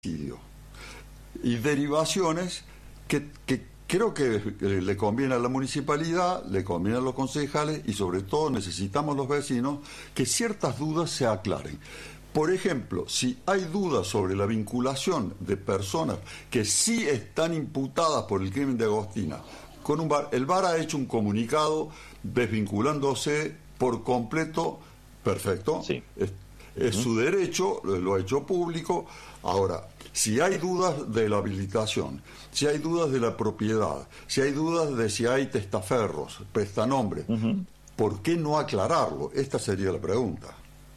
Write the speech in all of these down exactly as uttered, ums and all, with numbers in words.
homicidio. Y derivaciones que, que creo que le conviene a la municipalidad, le conviene a los concejales y sobre todo necesitamos los vecinos que ciertas dudas se aclaren. Por ejemplo, si hay dudas sobre la vinculación de personas que sí están imputadas por el crimen de Agostina con un bar, el bar ha hecho un comunicado desvinculándose por completo, perfecto, sí. es, es uh-huh. su derecho, lo ha hecho público. Ahora, si hay dudas de la habilitación, si hay dudas de la propiedad, si hay dudas de si hay testaferros, prestanombres, uh-huh. ¿por qué no aclararlo? Esta sería la pregunta.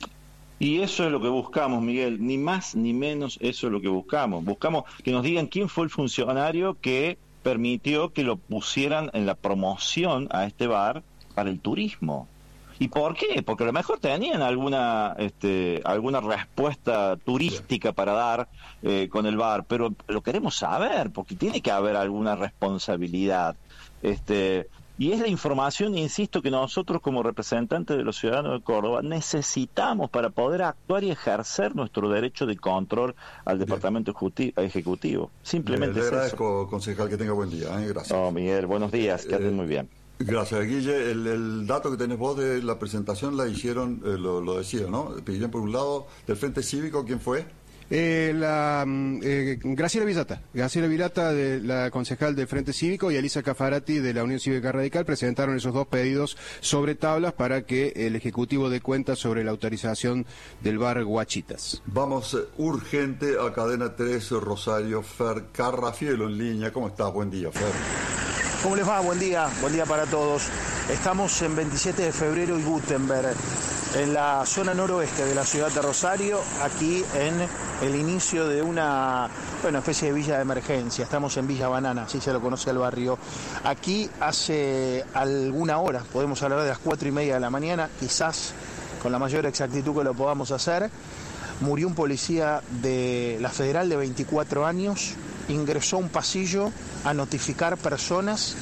Y eso es lo que buscamos, Miguel, ni más ni menos eso es lo que buscamos. Buscamos que nos digan quién fue el funcionario que permitió que lo pusieran en la promoción a este bar para el turismo. ¿Y por qué? Porque a lo mejor tenían alguna este, alguna respuesta turística para dar eh, con el bar, pero lo queremos saber, porque tiene que haber alguna responsabilidad. Este... Y es la información, insisto, que nosotros como representantes de los ciudadanos de Córdoba necesitamos para poder actuar y ejercer nuestro derecho de control al Bien. Departamento Ejecutivo. Simplemente Bien, le es agradezco, eso. Concejal, que tenga buen día. ¿eh? Gracias. No, Miguel, buenos días, que anden eh, muy bien. Gracias, Guille. El, el dato que tenés vos de la presentación la hicieron, eh, lo, lo decía, ¿no? Pidieron por un lado del Frente Cívico, ¿quién fue? Eh, la eh, Graciela Vilata, Graciela Vilata, de la concejal del Frente Cívico, y Elisa Cafarati de la Unión Cívica Radical presentaron esos dos pedidos sobre tablas para que el Ejecutivo dé cuenta sobre la autorización del bar Guachitas. Vamos eh, urgente a Cadena tres, Rosario. Fer Carrafielo en línea. ¿Cómo estás? Buen día, Fer. ¿Cómo les va? Buen día, buen día para todos. Estamos en veintisiete de febrero y Gutenberg, en la zona noroeste de la ciudad de Rosario, aquí en el inicio de una bueno, especie de villa de emergencia. Estamos en Villa Banana, así se lo conoce al barrio. Aquí hace alguna hora, podemos hablar de las cuatro y media de la mañana, quizás con la mayor exactitud que lo podamos hacer, murió un policía de la Federal de veinticuatro años, ingresó a un pasillo a notificar personas,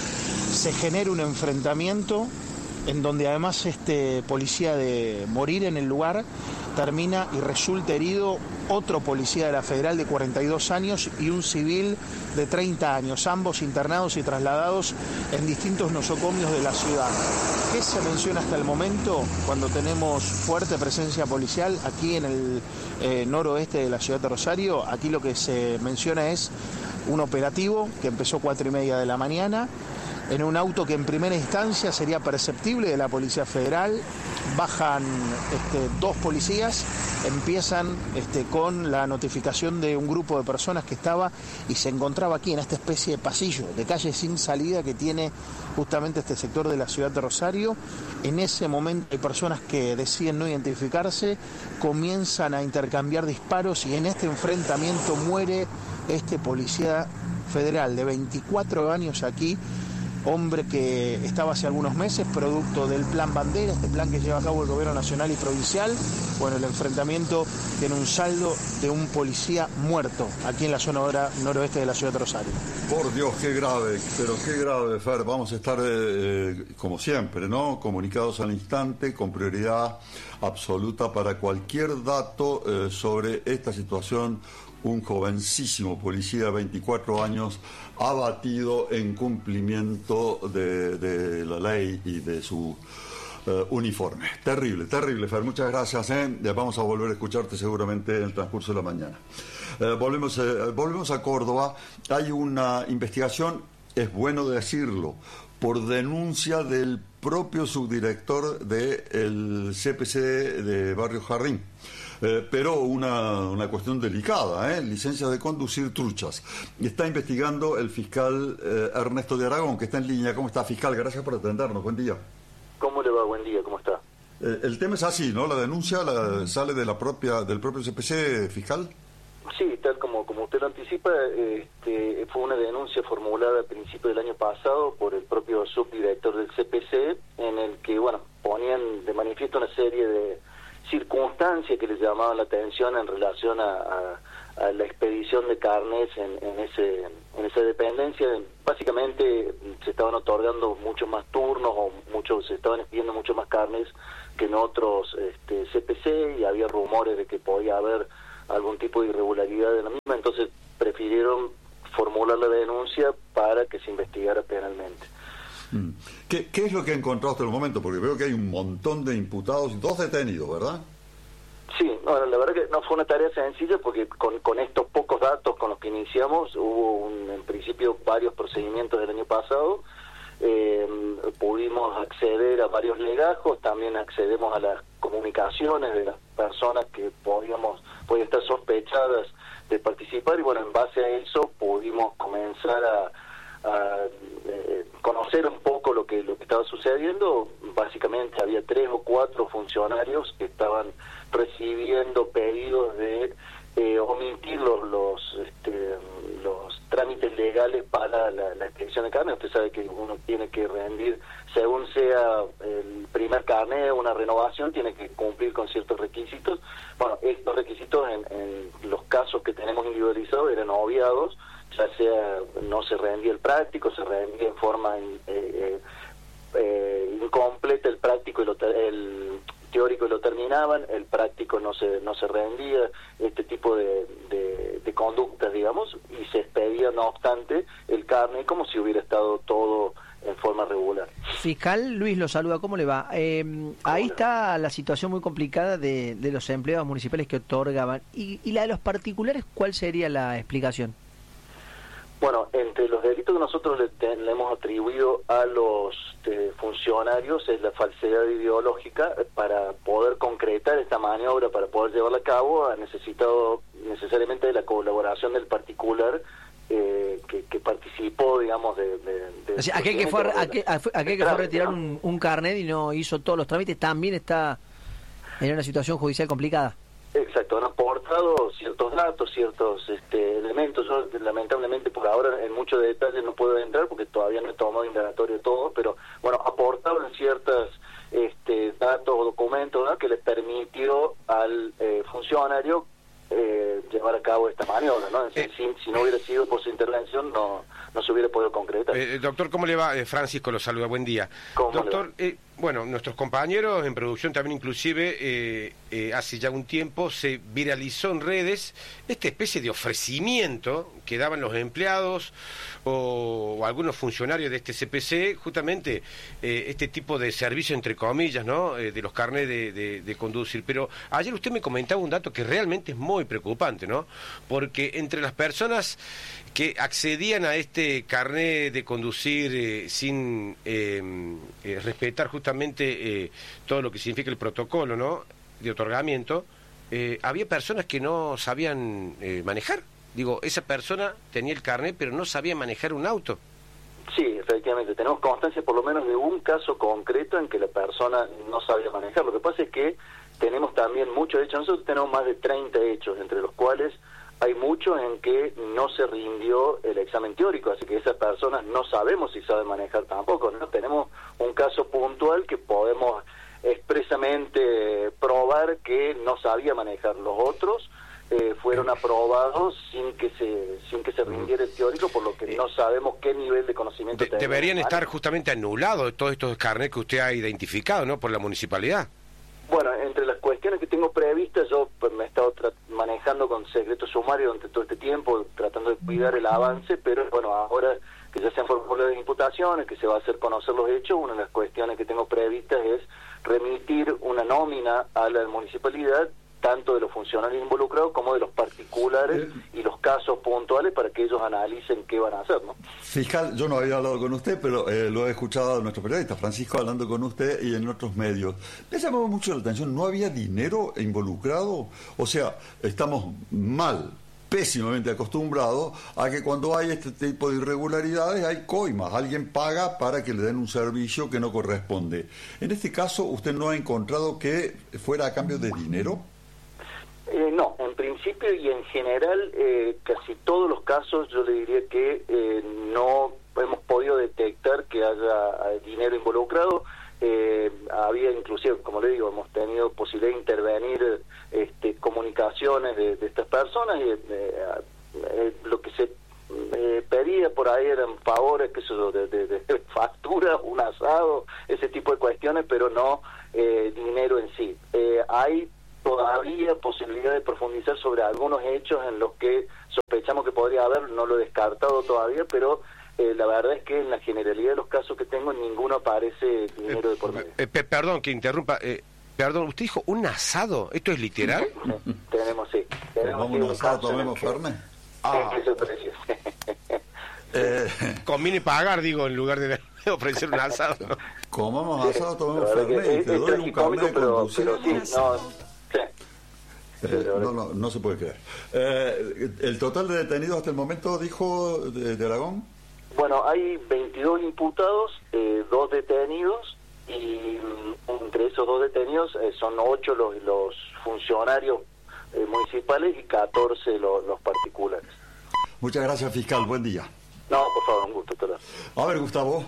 se genera un enfrentamiento en donde además este policía, de morir en el lugar, termina y resulta herido otro policía de la Federal de cuarenta y dos años y un civil de treinta años, ambos internados y trasladados en distintos nosocomios de la ciudad. ¿Qué se menciona hasta el momento cuando tenemos fuerte presencia policial aquí en el eh, noroeste de la ciudad de Rosario? Aquí lo que se menciona es un operativo que empezó cuatro y media de la mañana, en un auto que en primera instancia sería perceptible de la Policía Federal. Bajan este, dos policías, empiezan este, con la notificación de un grupo de personas que estaba y se encontraba aquí en esta especie de pasillo, de calle sin salida que tiene justamente este sector de la ciudad de Rosario. En ese momento hay personas que deciden no identificarse, comienzan a intercambiar disparos y en este enfrentamiento muere este policía federal de veinticuatro años aquí, hombre que estaba hace algunos meses producto del Plan Bandera, este plan que lleva a cabo el gobierno nacional y provincial. Bueno, el enfrentamiento tiene un saldo de un policía muerto aquí en la zona noroeste de la ciudad de Rosario. Por Dios, qué grave, pero qué grave, Fer. Vamos a estar, eh, como siempre, ¿no? Comunicados al instante, con prioridad absoluta para cualquier dato eh, sobre esta situación. Un jovencísimo policía de veinticuatro años abatido en cumplimiento de, de la ley y de su uh, uniforme. Terrible, terrible, Fer. Muchas gracias. ¿eh? Vamos a volver a escucharte seguramente en el transcurso de la mañana. Uh, volvemos, uh, volvemos a Córdoba. Hay una investigación, es bueno decirlo, por denuncia del propio subdirector del C P C de Barrio Jardín. Eh, pero una, una cuestión delicada, ¿eh? Licencia de conducir truchas. Está investigando el fiscal eh, Ernesto de Aragón, que está en línea. ¿Cómo está, fiscal? Gracias por atendernos. Buen día. ¿Cómo le va? Buen día. ¿Cómo está? Eh, el tema es así, ¿no? La denuncia la, sale de la propia del propio C P C, fiscal. Sí, tal como, como usted lo anticipa, este, fue una denuncia formulada a principios del año pasado por el propio subdirector del C P C, en el que, bueno, ponían de manifiesto una serie de circunstancias que les llamaban la atención en relación a, a, a la expedición de carnes en, en ese en esa dependencia. Básicamente se estaban otorgando muchos más turnos o muchos se estaban expidiendo mucho más carnes que en otros este, C P C, y había rumores de que podía haber algún tipo de irregularidad en la misma entonces prefirieron formular la denuncia para que se investigara penalmente. ¿Qué, ¿Qué es lo que ha encontrado hasta el momento? Porque veo que hay un montón de imputados y dos detenidos, ¿verdad? Sí, no, la verdad que no fue una tarea sencilla porque con, con estos pocos datos con los que iniciamos hubo un, en principio varios procedimientos del año pasado, eh, pudimos acceder a varios legajos, también accedemos a las comunicaciones de las personas que podíamos, podían estar sospechadas de participar y bueno, en base a eso pudimos comenzar a, a eh, conocer un poco lo que lo que estaba sucediendo. Básicamente había tres o cuatro funcionarios que estaban recibiendo pedidos de eh, omitir los los, este, los trámites legales para la, la expedición de carne. Usted sabe que uno tiene que rendir, según sea el primer carnet, una renovación, tiene que cumplir con ciertos requisitos. Bueno, estos requisitos en, en los casos que tenemos individualizados eran obviados, ya sea no se rendía el práctico, se rendía en forma eh, eh, incompleta el práctico y lo, el teórico y lo terminaban, el práctico no se no se rendía, este tipo de, de, de conductas, digamos, y se expedía no obstante el carnet como si hubiera estado todo en forma regular. Fiscal Luis lo saluda, ¿cómo le va? Eh, ahí está la situación muy complicada de, de los empleados municipales que otorgaban. ¿Y, y la de los particulares, cuál sería la explicación? Bueno, entre los delitos que nosotros le, te, le hemos atribuido a los eh, funcionarios es la falsedad ideológica. Para poder concretar esta maniobra, para poder llevarla a cabo, ha necesitado necesariamente de la colaboración del particular eh, que, que participó, digamos, de... de, de o sea, aquel que fue, a, aquel, aquel que fue a retirar un, un carnet y no hizo todos los trámites, también está en una situación judicial complicada. Exacto, han aportado ciertos datos, ciertos este, elementos. Yo lamentablemente por ahora en muchos detalles no puedo entrar porque todavía no he tomado indagatorio todo, pero bueno, aportaron ciertos este, datos o documentos, ¿no?, que le permitió al eh, funcionario eh, llevar a cabo esta maniobra, ¿no? Es decir, eh, si, si no hubiera sido por su intervención no, no se hubiera podido concretar. Eh, doctor, ¿cómo le va? Eh, Francisco lo saluda, buen día. Doctor, eh, bueno, nuestros compañeros en producción también inclusive eh, eh, hace ya un tiempo se viralizó en redes esta especie de ofrecimiento que daban los empleados o, o algunos funcionarios de este C P C, justamente eh, este tipo de servicio entre comillas, ¿no?, eh, de los carnets de, de, de conducir. Pero ayer usted me comentaba un dato que realmente es muy preocupante, ¿no? Porque entre las personas que accedían a este carnet de conducir eh, sin eh, eh, respetar justamente eh, todo lo que significa el protocolo, ¿no?, de otorgamiento, eh, había personas que no sabían eh, manejar. Digo, esa persona tenía el carnet pero no sabía manejar un auto. Sí, efectivamente, tenemos constancia por lo menos de un caso concreto en que la persona no sabía manejar. Lo que pasa es que tenemos también muchos hechos, nosotros tenemos más de treinta hechos, entre los cuales hay muchos en que no se rindió el examen teórico, así que esas personas no sabemos si saben manejar tampoco, ¿no? Tenemos un caso puntual que podemos expresamente probar que no sabía manejar. Los otros eh, fueron aprobados sin que se sin que se rindiera el teórico, por lo que no sabemos qué nivel de conocimiento de, deberían estar justamente anulados todos estos carnets que usted ha identificado, ¿no?, por la municipalidad. Bueno, entre las cuestiones que tengo previstas, yo pues, me he estado manejando con secreto sumario durante todo este tiempo, tratando de cuidar el avance, pero bueno, ahora que ya se han formulado las imputaciones, que se va a hacer conocer los hechos, una de las cuestiones que tengo previstas es remitir una nómina a la municipalidad, tanto de los funcionarios involucrados como de los particulares eh, y los casos puntuales para que ellos analicen qué van a hacer, ¿no? Fiscal, yo no había hablado con usted, pero eh, lo he escuchado a nuestro periodista Francisco hablando con usted y en otros medios. Me llamó mucho la atención, ¿no había dinero involucrado? O sea, estamos mal, pésimamente acostumbrados a que cuando hay este tipo de irregularidades hay coimas, alguien paga para que le den un servicio que no corresponde. En este caso, ¿usted no ha encontrado que fuera a cambio de dinero? Eh, no, en principio y en general, eh, casi todos los casos yo le diría que eh, no hemos podido detectar que haya dinero involucrado. Eh, había inclusive, como le digo, hemos tenido posibilidad de intervenir este, comunicaciones de, de estas personas y eh, eh, lo que se eh, pedía por ahí eran favores, qué sé yo, de, de, de factura, un asado, ese tipo de cuestiones, pero no eh, dinero en sí. Eh, hay todavía posibilidad de profundizar sobre algunos hechos en los que sospechamos que podría haber, no lo he descartado todavía, pero eh, la verdad es que en la generalidad de los casos que tengo, en ninguno aparece dinero de por medio. Eh, eh, perdón que interrumpa, eh, perdón, ¿usted dijo un asado? ¿Esto es literal? Sí, tenemos, sí. Tenemos ¿Tomamos un asado, tomemos Fernet? Ah. Eso es precio. Eh, Conviene pagar, digo, en lugar de ofrecer un asado. Comamos asado, tomemos La verdad Fernet que y es- te es doy un tragicómico, carnet de pero, conducir. pero sí, no, sí. Eh, no, no, no se puede creer. Eh, ¿El total de detenidos hasta el momento, dijo de, de Aragón? Bueno, hay veintidós imputados, eh, dos detenidos, y mm, entre esos dos detenidos eh, son ocho los, los funcionarios eh, municipales y catorce los, los particulares. Muchas gracias, fiscal. Buen día. No, por favor, un gusto. Hasta luego. A ver, Gustavo.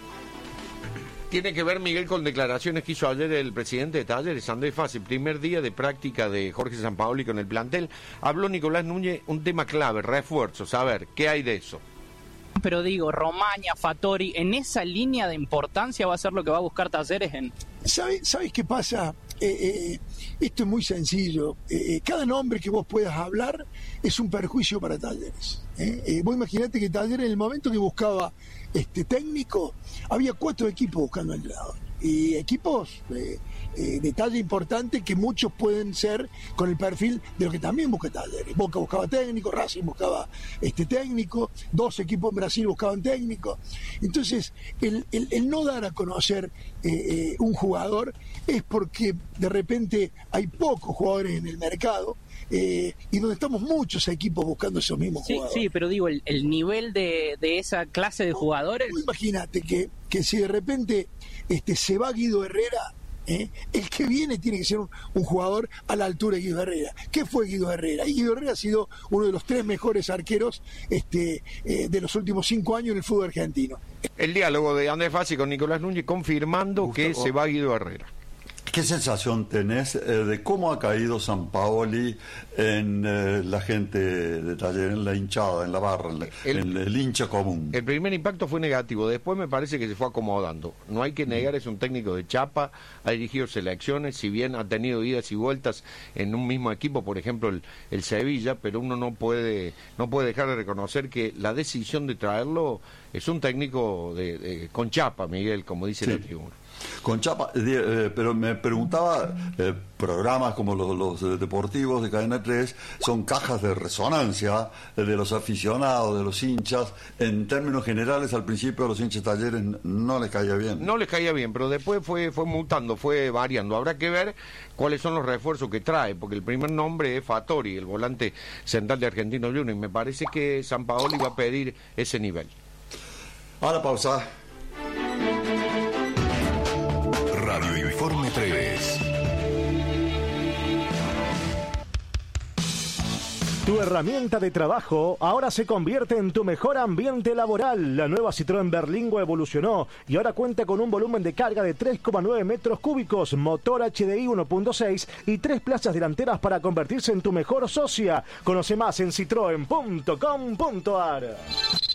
Tiene que ver, Miguel, con declaraciones que hizo ayer el presidente de Talleres, Andrés Fassi, primer día de práctica de Jorge Sampaoli con el plantel. Habló Nicolás Núñez, un tema clave, refuerzos. A ver, ¿qué hay de eso? Pero digo, Romaña, Fattori, en esa línea de importancia va a ser lo que va a buscar Talleres en... ¿Sabes ¿Sabes qué pasa? Eh, eh, esto es muy sencillo. Eh, cada nombre que vos puedas hablar es un perjuicio para Talleres. ¿eh? Eh, vos imaginate que Talleres, en el momento que buscaba este técnico, había cuatro equipos buscando entrenador. Y equipos eh, eh, de talla importante que muchos pueden ser con el perfil de lo que también busca Talleres. Boca buscaba técnico, Racing buscaba este técnico, dos equipos en Brasil buscaban técnico. Entonces, el, el, el no dar a conocer eh, eh, un jugador es porque de repente hay pocos jugadores en el mercado. Eh, y donde estamos muchos equipos buscando esos mismos Sí, jugadores. sí, pero digo, el, el nivel de, de esa clase de jugadores... Imagínate que, que si de repente este, se va Guido Herrera, ¿eh? el que viene tiene que ser un, un jugador a la altura de Guido Herrera. ¿Qué fue Guido Herrera? Y Guido Herrera ha sido uno de los tres mejores arqueros este, eh, de los últimos cinco años en el fútbol argentino. El diálogo de Andrés Fassi con Nicolás Núñez confirmando Gustavo. que se va Guido Herrera. ¿Qué sensación tenés eh, de cómo ha caído Sampaoli en eh, la gente de Talleres, en la hinchada, en la barra, en, la- El- en el hincha común? El primer impacto fue negativo, después me parece que se fue acomodando. No hay que negar, es un técnico de chapa, ha dirigido selecciones, si bien ha tenido idas y vueltas en un mismo equipo, por ejemplo el, el Sevilla, pero uno no puede no puede dejar de reconocer que la decisión de traerlo es un técnico de, de- con chapa, Miguel, como dice Sí. la tribuna. Con Chapa, eh, eh, pero me preguntaba, eh, programas como los, los eh, deportivos de Cadena tres son cajas de resonancia eh, de los aficionados, de los hinchas. En términos generales, al principio a los hinchas de Talleres no les caía bien. No les caía bien, pero después fue fue mutando, fue variando. Habrá que ver cuáles son los refuerzos que trae, porque el primer nombre es Fattori, el volante central de Argentinos Juniors, y me parece que Sampaoli va a pedir ese nivel. Ahora pausa. Radio Informe tres. Tu herramienta de trabajo ahora se convierte en tu mejor ambiente laboral. La nueva Citroën Berlingo evolucionó y ahora cuenta con un volumen de carga de tres coma nueve metros cúbicos, motor H D I uno punto seis y tres plazas delanteras para convertirse en tu mejor socia. Conoce más en citroen punto com punto ar.